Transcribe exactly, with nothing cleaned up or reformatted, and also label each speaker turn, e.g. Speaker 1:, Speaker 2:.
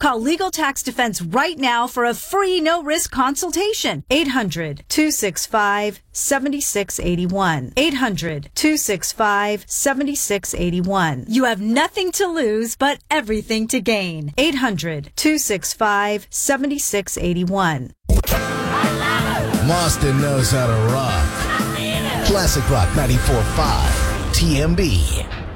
Speaker 1: Call Legal Tax Defense right now for a free no-risk consultation. eight hundred, two six five, seven six eight one. eight hundred, two six five, seven six eight one. You have nothing to lose, but everything to gain. eight hundred, two six five, seven six eight one.
Speaker 2: Marston knows how to rock. Classic Rock ninety-four point five, T M B.